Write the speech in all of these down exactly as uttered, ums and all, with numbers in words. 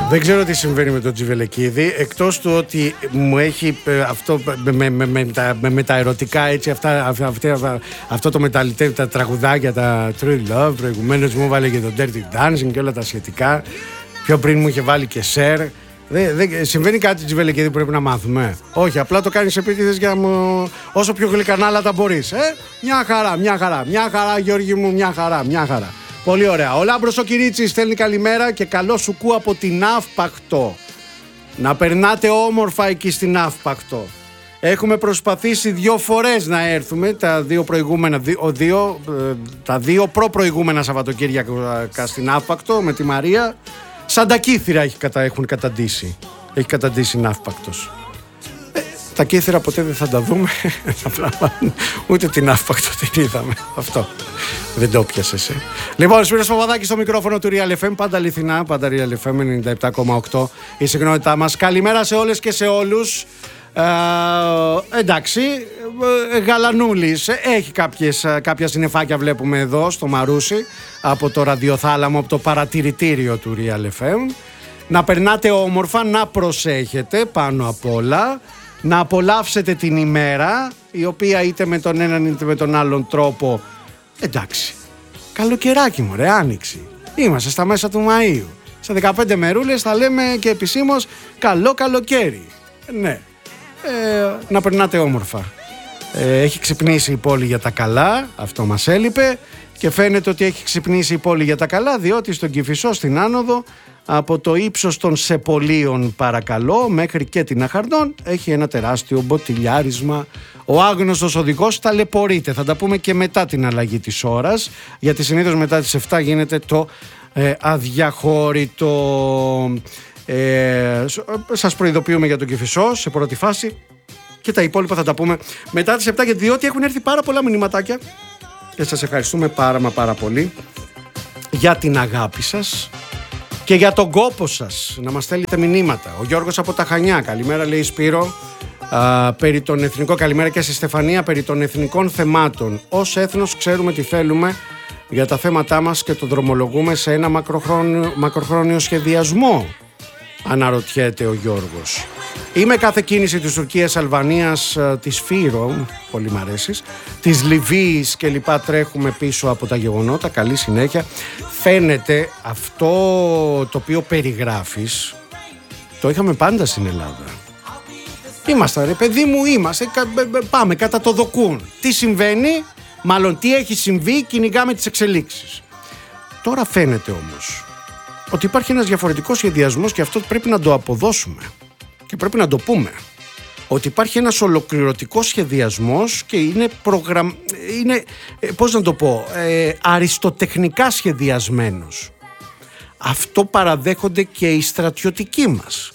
Δεν ξέρω τι συμβαίνει με τον Τζιβελεκίδη, εκτός του ότι μου έχει αυτό με, με, με, με, τα, με, με τα ερωτικά έτσι, αυτά, αυτά, αυτά, αυτό το μεταλλητέ, τα τραγουδάκια, τα True Love, προηγουμένως μου βάλε και το Dirty Dancing και όλα τα σχετικά. Πιο πριν μου είχε βάλει και Share. Δεν, δεν, συμβαίνει κάτι Τζιβελεκίδη που πρέπει να μάθουμε? Όχι, απλά το κάνεις επίτηδες για μου, όσο πιο γλυκανάλατα μπορείς. Ε? Μια χαρά, μια χαρά, μια χαρά Γιώργη μου, μια χαρά, μια χαρά. Πολύ ωραία. Ο Λάμπρος ο Κυρίτσης στέλνει καλημέρα και καλό σουκού από την Αύπακτο. Να περνάτε όμορφα εκεί στην Αύπακτο. Έχουμε προσπαθήσει δύο φορές να έρθουμε, τα δύο προηγούμενα, δύο, δύο, τα δύο προ-προηγούμενα Σαββατοκύριακα στην Αύπακτο με τη Μαρία. Σαν τα κύθυρα έχει, έχουν καταντήσει. Έχει καταντήσει Ναύπακτος. Ε, τα κύθυρα ποτέ δεν θα τα δούμε. Ούτε την Ναύπακτο την είδαμε. Αυτό. Δεν το πιάσες. Ε. Λοιπόν, Σπύρος Παπαδάκης στο μικρόφωνο του Real εφ εμ. Πάντα αληθινά, πάντα Real εφ εμ ενενήντα επτά κόμμα οκτώ. Η συχνότητά μας. Καλημέρα σε όλες και σε όλους. Ε, εντάξει, ε, Γαλανούλης έχει κάποιες, κάποια συννεφάκια βλέπουμε εδώ στο Μαρούσι από το ραδιοθάλαμο, από το παρατηρητήριο του Real εφ εμ. Να περνάτε όμορφα, να προσέχετε πάνω απ' όλα, να απολαύσετε την ημέρα, η οποία είτε με τον έναν είτε με τον άλλον τρόπο, εντάξει, καλοκαιράκι μου ρε, άνοιξη, είμαστε στα μέσα του Μαΐου, σε δεκαπέντε μερούλες θα λέμε και επισήμως καλό καλοκαίρι. Ναι. Ε, να περνάτε όμορφα. Ε, έχει ξυπνήσει η πόλη για τα καλά, αυτό μας έλειπε, και φαίνεται ότι έχει ξυπνήσει η πόλη για τα καλά, διότι στον Κηφισό στην άνοδο από το ύψος των Σεπολίων παρακαλώ μέχρι και την Αχαρδών έχει ένα τεράστιο μποτιλιάρισμα. Ο άγνωστος οδηγός ταλαιπωρείται. Θα τα πούμε και μετά την αλλαγή της ώρας, γιατί συνήθως μετά τις επτά γίνεται το ε, αδιαχώρητο. Ε, σας προειδοποιούμε για τον Κηφισό σε πρώτη φάση και τα υπόλοιπα θα τα πούμε μετά τις επτά, γιατί διότι έχουν έρθει πάρα πολλά μηνυματάκια και σας ευχαριστούμε πάρα μα πάρα πολύ για την αγάπη σας και για τον κόπο σας να μας στέλνετε μηνύματα. Ο Γιώργος από τα Χανιά, καλημέρα λέει Σπύρο, α, περί των εθνικών, καλημέρα και στη Στεφανία, περί των εθνικών θεμάτων. Ως έθνος ξέρουμε τι θέλουμε για τα θέματά μας και το δρομολογούμε σε ένα μακροχρόνιο, μακροχρόνιο σχεδιασμό. Αναρωτιέται ο Γιώργος. Είμαι κάθε κίνηση της Τουρκίας, Αλβανίας, της Φύρο, πολύ μ' αρέσεις, της Λιβύης και λοιπά, τρέχουμε πίσω από τα γεγονότα, καλή συνέχεια. Φαίνεται αυτό το οποίο περιγράφεις, το είχαμε πάντα στην Ελλάδα. Είμαστε ρε παιδί μου, είμαστε, πάμε κατά το δοκούν. Τι συμβαίνει, μάλλον τι έχει συμβεί, κυνηγάμε τις εξελίξεις. Τώρα φαίνεται όμως ότι υπάρχει ένας διαφορετικός σχεδιασμός και αυτό πρέπει να το αποδώσουμε και πρέπει να το πούμε. Ότι υπάρχει ένας ολοκληρωτικός σχεδιασμός και είναι, προγραμ... είναι πώς να το πω, ε, αριστοτεχνικά σχεδιασμένος. Αυτό παραδέχονται και οι στρατιωτικοί μας.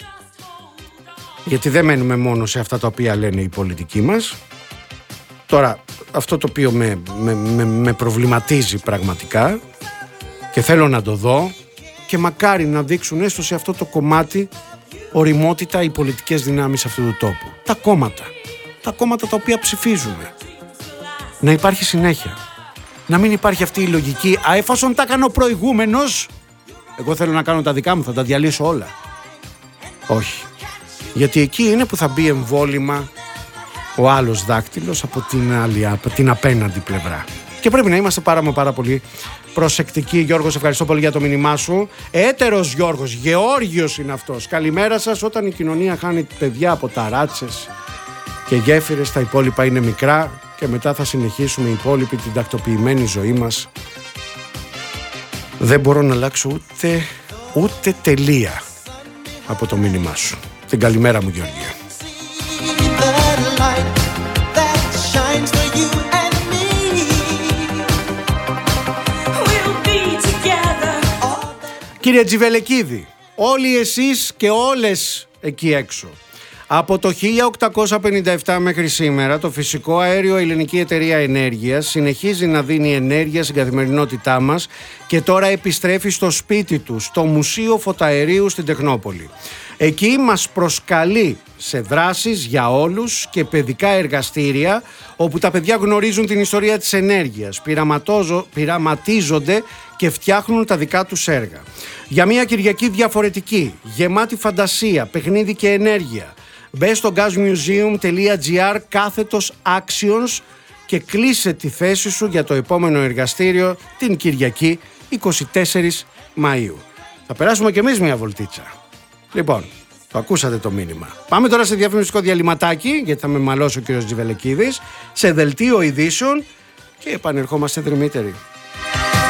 Γιατί δεν μένουμε μόνο σε αυτά τα οποία λένε οι πολιτικοί μας. Τώρα, αυτό το οποίο με, με, με, με προβληματίζει πραγματικά και θέλω να το δω, και μακάρι να δείξουν έστω σε αυτό το κομμάτι ωριμότητα οι πολιτικές δυνάμεις αυτού του τόπου. Τα κόμματα. Τα κόμματα τα οποία ψηφίζουμε. Να υπάρχει συνέχεια. Να μην υπάρχει αυτή η λογική. Α, εφόσον τα κάνω προηγούμενος, εγώ θέλω να κάνω τα δικά μου, θα τα διαλύσω όλα. Όχι. Γιατί εκεί είναι που θα μπει εμβόλυμα ο άλλος δάκτυλος από την άλλη, από την απέναντι πλευρά. Και πρέπει να είμαστε πάρα μα πάρα πολύ προσεκτικοί. Γιώργος, ευχαριστώ πολύ για το μήνυμά σου. Έτερος Γιώργος, Γεώργιος είναι αυτός. Καλημέρα σας. Όταν η κοινωνία χάνει παιδιά από ταράτσες και γέφυρες, τα υπόλοιπα είναι μικρά και μετά θα συνεχίσουμε οι υπόλοιποι την τακτοποιημένη ζωή μας. Δεν μπορώ να αλλάξω ούτε, ούτε τελεία από το μήνυμά σου. Την καλημέρα μου, Γεωργία. Κύριε Τζιβελεκίδη, όλοι εσείς και όλες εκεί έξω, Από το χίλια οκτακόσια πενήντα επτά μέχρι σήμερα, το φυσικό αέριο Ελληνική Εταιρεία Ενέργειας συνεχίζει να δίνει ενέργεια στην καθημερινότητά μας και τώρα επιστρέφει στο σπίτι του, στο Μουσείο Φωταερίου στην Τεχνόπολη. Εκεί μας προσκαλεί σε δράσεις για όλους και παιδικά εργαστήρια, όπου τα παιδιά γνωρίζουν την ιστορία της ενέργειας, πειραματίζονται και φτιάχνουν τα δικά τους έργα. Για μια Κυριακή διαφορετική, γεμάτη φαντασία, παιχνίδι και ενέργεια, μπες στο gazmuseum.gr κάθετος actions και κλείσε τη θέση σου για το επόμενο εργαστήριο την Κυριακή εικοστή τέταρτη Μαΐου. Θα περάσουμε κι εμείς μια βολτίτσα. Λοιπόν, το ακούσατε το μήνυμα. Πάμε τώρα σε διαφημιστικό διαλυματάκι, γιατί θα με μαλώσει ο κύριος Τζιβελεκίδης, σε δελτίο ειδήσεων και επανερχόμαστε δρυμύτεροι.